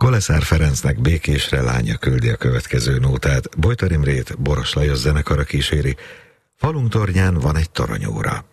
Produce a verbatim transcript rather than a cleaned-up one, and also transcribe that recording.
Koleszár Ferencnek Békésre lánya küldi a következő nótát. Bojtár Imrét Boros Lajos zenekara kíséri. Falunk tornyán van egy toronyóra.